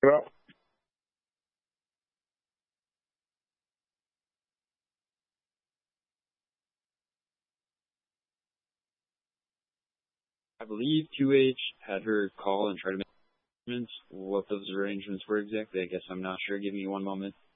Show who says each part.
Speaker 1: Well,
Speaker 2: I believe 2H had her call and try to make arrangements. What those arrangements were exactly, I guess I'm not sure. Give me one moment.